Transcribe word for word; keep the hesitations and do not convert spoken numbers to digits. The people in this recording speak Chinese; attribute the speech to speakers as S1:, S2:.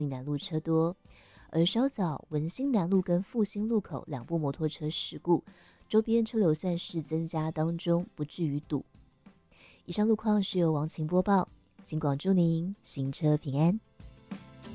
S1: 南路车多，而稍早文心南路跟复兴路口两部摩托车事故，周边车流算是增加当中，不至于堵。以上路况是由王晴播报，金广祝您行车平安。